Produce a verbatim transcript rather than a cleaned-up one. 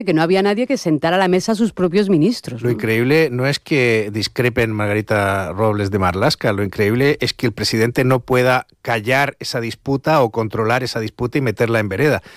que no había nadie que sentara a la mesa a sus propios ministros, Lo ¿no? increíble no es que discrepen Margarita Robles de Marlaska, lo increíble es que el presidente no pueda callar esa disputa o controlar esa disputa y meterla en vereda.